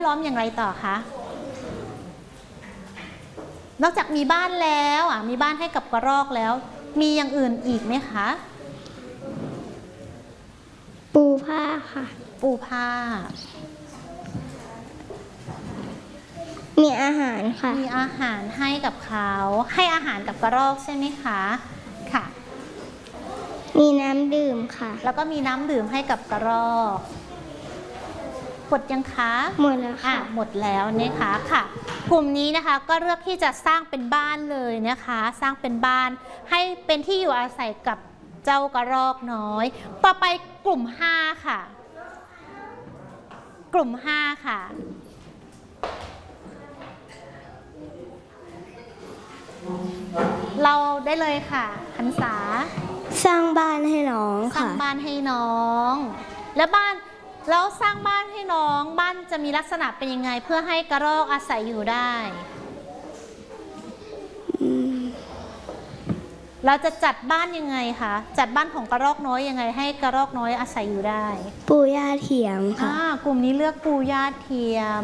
ล้อมอย่างไรต่อคะนอกจากมีบ้านแล้วมีบ้านให้กับกระรอกแล้วมีอย่างอื่นอีกไหมคะปูผ้าค่ะปูผ้ามีอาหารค่ะมีอาหารให้กับเขาให้อาหารกับกระรอกใช่ไหมคะค่ะมีน้ำดื่มค่ะแล้วก็มีน้ำดื่มให้กับกระรอกหมดยังคะหมดแล้วค่ะหมดแล้วนะคะค่ะกลุ่มนี้นะคะก็เลือกที่จะสร้างเป็นบ้านเลยนะคะสร้างเป็นบ้านให้เป็นที่อยู่อาศัยกับเจ้ากระรอกน้อยต่อไปกลุ่ม5ค่ะกลุ่ม5ค่ะเราได้เลยค่ะหันษาสร้างบ้านให้น้องค่ะสร้างบ้านให้น้องแล้วสร้างบ้านให้น้องบ้านจะมีลักษณะเป็นยังไงเพื่อให้กระรอกอาศัยอยู่ได้เราจะจัดบ้านยังไงคะจัดบ้านของกระรอกน้อยยังไงให้กระรอกน้อยอาศัยอยู่ได้ปูหญ้าเทียมค่ะกลุ่มนี้เลือกปูหญ้าเทียม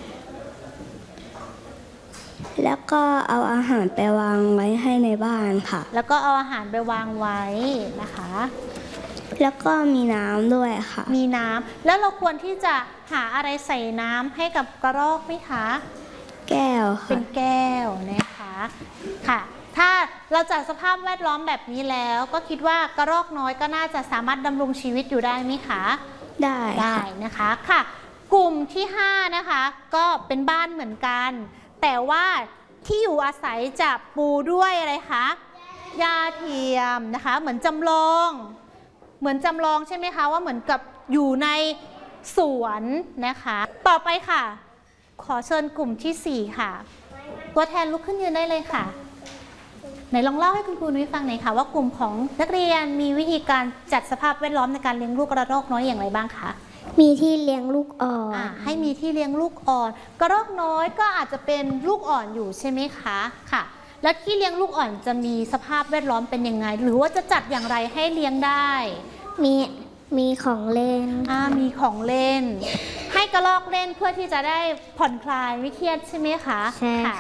แล้วก็เอาอาหารไปวางไว้ให้ในบ้านค่ะแล้วก็เอาอาหารไปวางไว้นะคะแล้วก็มีน้ำด้วยค่ะมีน้ำแล้วเราควรที่จะหาอะไรใส่น้ำให้กับกระรอกไหมคะแก้วค่ะเป็นแก้วนะคะค่ะถ้าเราจัดสภาพแวดล้อมแบบนี้แล้วก็คิดว่ากระรอกน้อยก็น่าจะสามารถดำรงชีวิตอยู่ได้ไหมคะได้นะคะค่ะกลุ่มที่5นะคะก็เป็นบ้านเหมือนกันแต่ว่าที่อยู่อาศัยจะปูด้วยอะไรคะหญ้าเทียมนะคะเหมือนจำลองใช่ไหมคะว่าเหมือนกับอยู่ในสวนนะคะต่อไปค่ะขอเชิญกลุ่มที่4ค่ะตัวแทนลุกขึ้นยืนได้เลยค่ะไหนลองเล่าให้คุณครูนุ้ยฟังหน่อยค่ะว่ากลุ่มของนักเรียนมีวิธีการจัดสภาพแวดล้อมในการเลี้ยงลูกกระรอกน้อยอย่างไรบ้างคะมีที่เลี้ยงลูกอ่อนให้มีที่เลี้ยงลูกอ่อนกระรอกน้อยก็อาจจะเป็นลูกอ่อนอยู่ใช่ไหมคะค่ะแล้วที่เลี้ยงลูกอ่อนจะมีสภาพแวดล้อมเป็นยังไงหรือว่าจะจัดอย่างไรให้เลี้ยงได้มีของเล่นมีของเล่นให้กระรอกเล่นเพื่อที่จะได้ผ่อนคลายไม่เครียดใช่ไหมคะใช่ค่ะ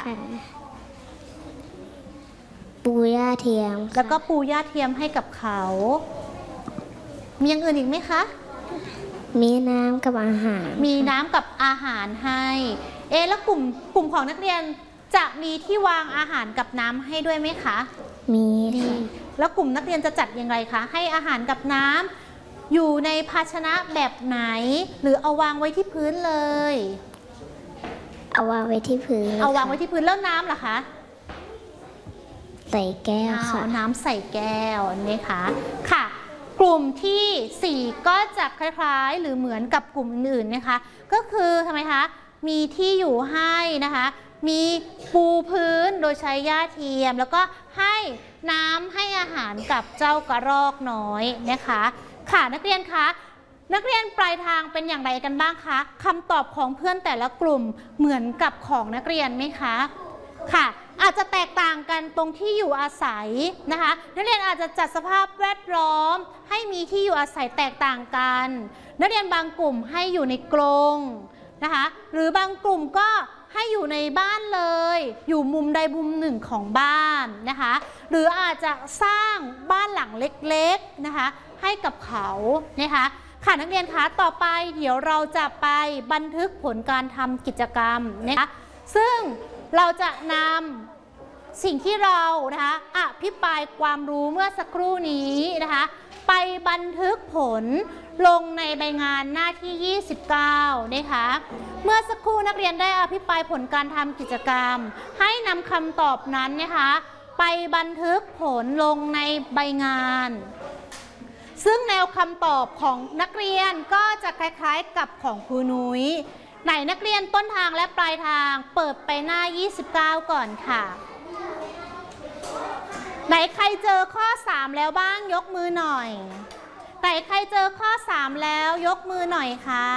ปูหญ้าเทียมแล้วก็ปูหญ้าเทียมให้กับเขามีอย่างอื่นอีกไหมคะมีน้ำกับอาหารมีน้ำกับอาหารให้แล้วกลุ่มของนักเรียนจะมีที่วางอาหารกับน้ำให้ด้วยไหมคะมีแล้วกลุ่มนักเรียนจะจัดยังไงคะให้อาหารกับน้ำอยู่ในภาชนะแบบไหนหรือเอาวางไว้ที่พื้นเลยเอาวางไว้ที่พื้นเอาวางไว้ที่พื้นแล้วน้ำล่ะคะใส่แก้วค่ะน้ำใส่แก้วนี่ค่ะค่ะกลุ่มที่4ก็จะคล้ายๆหรือเหมือนกับกลุ่มอื่นๆนะคะก็คือทำไมคะมีที่อยู่ให้นะคะมีปูพื้นโดยใช้หญ้าเทียมแล้วก็ให้น้ำให้อาหารกับเจ้ากระรอกน้อยนะคะค่ะนักเรียนคะนักเรียนปลายทางเป็นอย่างไรกันบ้างคะคำตอบของเพื่อนแต่ละกลุ่มเหมือนกับของนักเรียนไหมคะค่ะอาจจะแตกต่างกันตรงที่อยู่อาศัยนะคะนักเรียนอาจจะจัดสภาพแวดล้อมให้มีที่อยู่อาศัยแตกต่างกันนักเรียนบางกลุ่มให้อยู่ในกรงนะคะหรือบางกลุ่มก็ให้อยู่ในบ้านเลยอยู่มุมใดมุมหนึ่งของบ้านนะคะหรืออาจจะสร้างบ้านหลังเล็กๆนะคะให้กับเขานะคะค่ะนักเรียนคะต่อไปเดี๋ยวเราจะไปบันทึกผลการทำกิจกรรมนะคะซึ่งเราจะนำสิ่งที่เรานะคะอภิปรายความรู้เมื่อสักครู่นี้นะคะไปบันทึกผลลงในใบงานหน้าที่29นะคะเมื่อสักครู่นักเรียนได้อภิปรายผลการทำกิจกรรมให้นำคำตอบนั้นนะคะไปบันทึกผลลงในใบงานซึ่งแนวคำตอบของนักเรียนก็จะคล้ายๆกับของครูนุ้ยไหนนักเรียนต้นทางและปลายทางเปิดไปหน้า29ก่อนค่ะไหนใครเจอข้อ3แล้วบ้างยกมือหน่อยไหนใครเจอข้อ3แล้วยกมือหน่อยค่ะ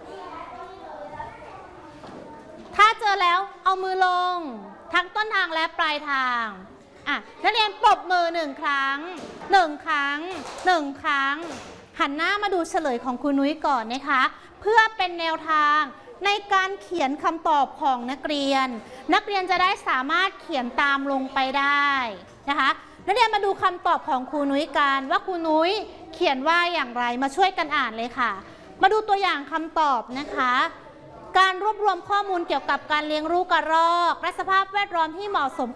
ถ้าเจอแล้วเอามือลงทั้งต้นทางและปลายทางนักเรียนปรบมือ1 ครั้ง1 ครั้ง1 ครั้งหันหน้ามาดูเฉลยของครูนุ้ยก่อนนะคะเพื่อเป็นแนวทางในการเขียนคำตอบของนักเรียน นักเรียนจะได้สามารถเขียนตามลงไปได้นะคะนักเรียนมาดูคำตอบของครูนุ้ยกันว่าครูนุ้ยเขียนว่าอย่างไรมาช่วยกันอ่านเลยค่ะมาดูตัวอย่างคำตอบนะคะการรวบรวมข้อมูลเกี่ยวกับการเลี้ยงลูกกระรอกและสภาพแวดล้อมที่เหมาะสม